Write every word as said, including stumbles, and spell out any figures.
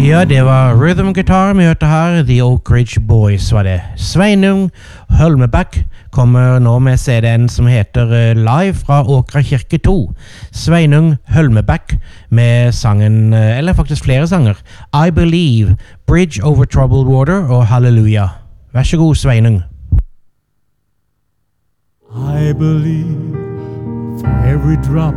Ja, det var Rhythm Guitar vi hørte her. The Oak Ridge Boys var det. Sveinung Hølmebakk kommer nå med C D-en som heter Live fra Åkra kirke to. Sveinung Hølmebakk med sangen, eller faktisk flere sanger, I Believe, Bridge Over Troubled Water og Hallelujah. Vær så god, Sveinung. I believe for every drop